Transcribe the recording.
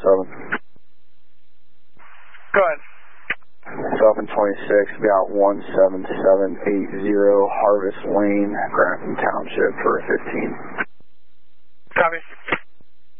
Go ahead. Falcon 26, be out 17780 Harvest Lane, Grafton Township for 15. Copy.